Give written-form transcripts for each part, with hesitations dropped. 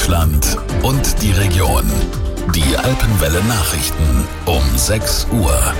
Deutschland und die Region. Die Alpenwelle Nachrichten um 6 Uhr.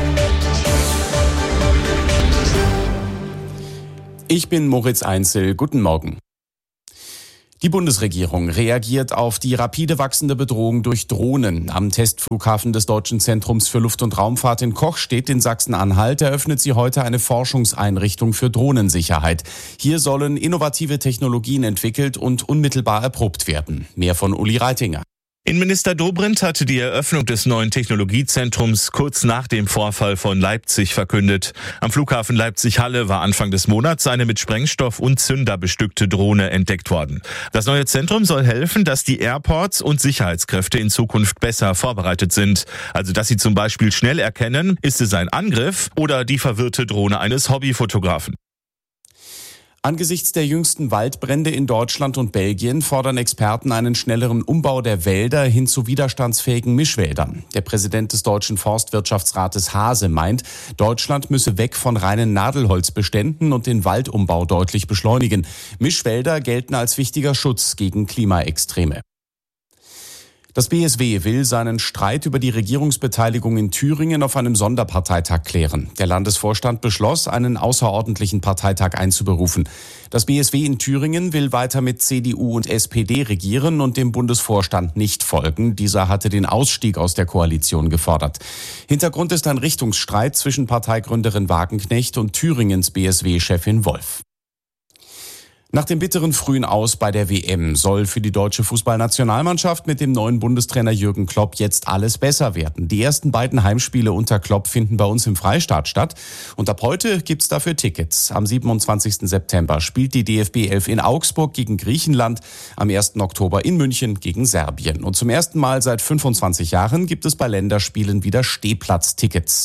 Ich bin Moritz Einzel. Guten Morgen. Die Bundesregierung reagiert auf die rapide wachsende Bedrohung durch Drohnen. Am Testflughafen des Deutschen Zentrums für Luft- und Raumfahrt in Kochstedt in Sachsen-Anhalt eröffnet sie heute eine Forschungseinrichtung für Drohnensicherheit. Hier sollen innovative Technologien entwickelt und unmittelbar erprobt werden. Mehr von Uli Reitinger. Innenminister Dobrindt hatte die Eröffnung des neuen Technologiezentrums kurz nach dem Vorfall von Leipzig verkündet. Am Flughafen Leipzig-Halle war Anfang des Monats eine mit Sprengstoff und Zünder bestückte Drohne entdeckt worden. Das neue Zentrum soll helfen, dass die Airports und Sicherheitskräfte in Zukunft besser vorbereitet sind. Also, dass sie zum Beispiel schnell erkennen, ist es ein Angriff oder die verwirrte Drohne eines Hobbyfotografen. Angesichts der jüngsten Waldbrände in Deutschland und Belgien fordern Experten einen schnelleren Umbau der Wälder hin zu widerstandsfähigen Mischwäldern. Der Präsident des Deutschen Forstwirtschaftsrates Hase meint, Deutschland müsse weg von reinen Nadelholzbeständen und den Waldumbau deutlich beschleunigen. Mischwälder gelten als wichtiger Schutz gegen Klimaextreme. Das BSW will seinen Streit über die Regierungsbeteiligung in Thüringen auf einem Sonderparteitag klären. Der Landesvorstand beschloss, einen außerordentlichen Parteitag einzuberufen. Das BSW in Thüringen will weiter mit CDU und SPD regieren und dem Bundesvorstand nicht folgen. Dieser hatte den Ausstieg aus der Koalition gefordert. Hintergrund ist ein Richtungsstreit zwischen Parteigründerin Wagenknecht und Thüringens BSW-Chefin Wolf. Nach dem bitteren frühen Aus bei der WM soll für die deutsche Fußballnationalmannschaft mit dem neuen Bundestrainer Jürgen Klopp jetzt alles besser werden. Die ersten beiden Heimspiele unter Klopp finden bei uns im Freistaat statt. Und ab heute gibt's dafür Tickets. Am 27. September spielt die DFB 11 in Augsburg gegen Griechenland, am 1. Oktober in München gegen Serbien. Und zum ersten Mal seit 25 Jahren gibt es bei Länderspielen wieder Stehplatztickets.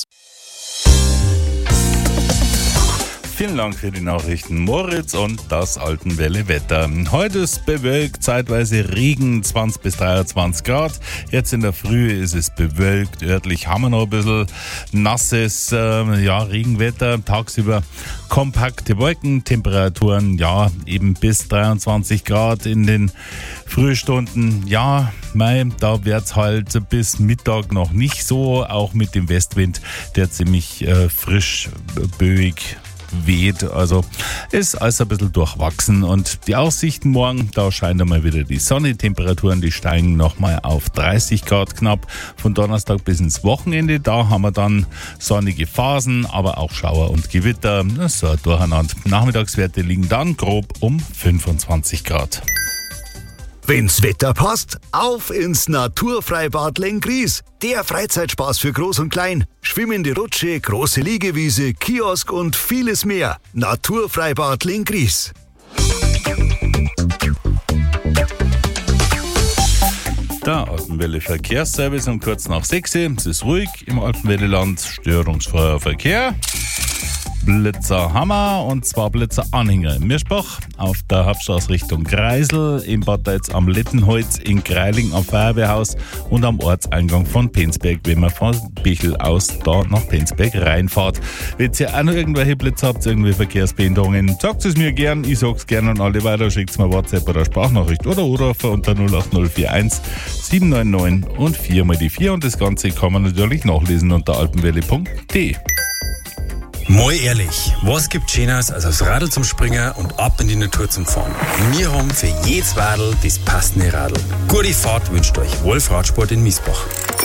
Vielen Dank für die Nachrichten, Moritz, und das Alpenwelle-Wetter. Heute ist bewölkt, zeitweise Regen, 20 bis 23 Grad. Jetzt in der Früh ist es bewölkt, örtlich haben wir noch ein bisschen nasses Regenwetter. Tagsüber kompakte Wolken, Temperaturen eben bis 23 Grad in den Frühstunden. Da wird's halt bis Mittag noch nicht so, auch mit dem Westwind, der ziemlich frisch, böig weht, also ist alles ein bisschen durchwachsen. Und die Aussichten morgen, da scheint einmal wieder die Sonne. Temperaturen, die steigen nochmal auf 30 Grad knapp. Von Donnerstag bis ins Wochenende, da haben wir dann sonnige Phasen, aber auch Schauer und Gewitter. So ein Durcheinander. Nachmittagswerte liegen dann grob um 25 Grad. Wenn's Wetter passt, auf ins Naturfreibad Lenggries. Der Freizeitspaß für Groß und Klein. Schwimmende Rutsche, große Liegewiese, Kiosk und vieles mehr. Naturfreibad Lenggries. Der Alpenwelle Verkehrsservice um kurz nach 6 Uhr. Es ist ruhig im Alpenwelleland, störungsfreier Verkehr. Blitzerhammer, und zwar Blitzeranhänger in Mirschbach, auf der Hauptstraße Richtung Kreisel, in Bad Deutz am Lettenholz, in Greiling am Feuerwehrhaus und am Ortseingang von Penzberg, wenn man von Bichl aus da nach Penzberg reinfahrt. Wenn ihr auch noch irgendwelche Blitze habt, irgendwelche Verkehrsbehinderungen, sagt es mir gern, ich sag's gerne an alle weiter, schickt's mir WhatsApp oder Sprachnachricht oder rufen unter 08041 799 und 4x4, und das Ganze kann man natürlich nachlesen unter alpenwelle.de. Mal ehrlich, was gibt Schöneres als aufs Radl zum Springen und ab in die Natur zum Fahren? Wir haben für jedes Radl das passende Radl. Gute Fahrt wünscht euch Wolf Radsport in Miesbach.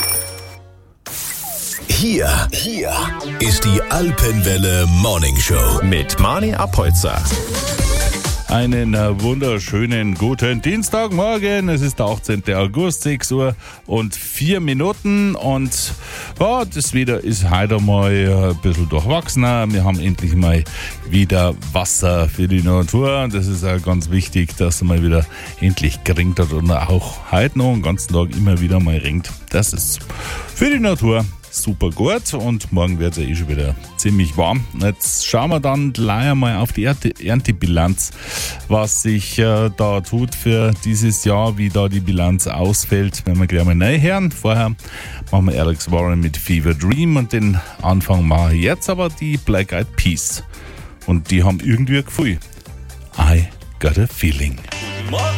Hier ist die Alpenwelle Morning Show mit Mani Apolzer. Einen wunderschönen guten Dienstagmorgen. Es ist der 18. August, 6 Uhr und 4 Minuten. Und das Wetter ist heute mal ein bisschen durchwachsener. Wir haben endlich mal wieder Wasser für die Natur. Das ist auch ganz wichtig, dass es mal wieder endlich geregnet hat und auch heute noch den ganzen Tag immer wieder mal regnet. Das ist für die Natur super gut, und morgen wird es ja schon wieder ziemlich warm. Jetzt schauen wir dann gleich mal auf die Erntebilanz, was sich da tut für dieses Jahr, wie da die Bilanz ausfällt, wenn wir gleich mal reinhören. Vorher machen wir Alex Warren mit Fever Dream, und den Anfang mache ich jetzt aber die Black Eyed Peas. Und die haben irgendwie ein Gefühl. I got a feeling. Morgen